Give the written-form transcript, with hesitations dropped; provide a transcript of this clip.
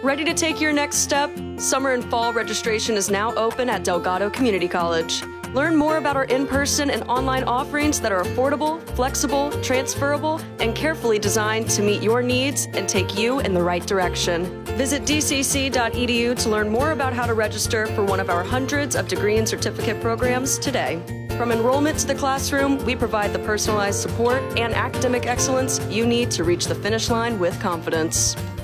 Ready to take your next step? Summer and fall registration is now open at Delgado Community College. Learn more about our in-person and online offerings that are affordable, flexible, transferable, and carefully designed to meet your needs and take you in the right direction. Visit dcc.edu to learn more about how to register for one of our hundreds of degree and certificate programs today. From enrollment to the classroom, we provide the personalized support and academic excellence you need to reach the finish line with confidence.